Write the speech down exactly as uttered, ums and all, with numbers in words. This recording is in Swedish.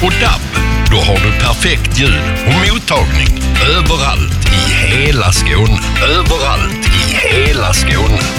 och D A B, då har du perfekt ljud och mottagning överallt i hela Skåne. Överallt i hela Skåne.